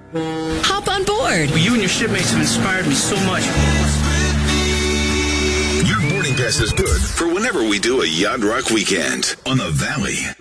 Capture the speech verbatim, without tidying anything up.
Hop on board. You and your shipmates have inspired me so much. Your boarding pass is good for whenever we do a Yacht Rock weekend on the Valley.